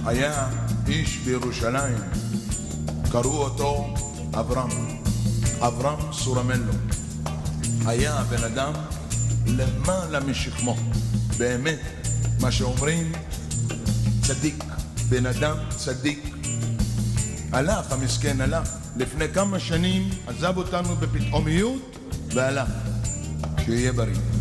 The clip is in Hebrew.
היה איש בירושלים, קראו אותו אברהם סורמלו. היה בן אדם למעלה משכמו, באמת מה שאומרים צדיק, בן אדם צדיק. הלך, המסכן הלך, לפני כמה שנים עזב אותנו בפתאומיות והלך. שיהיה בריא.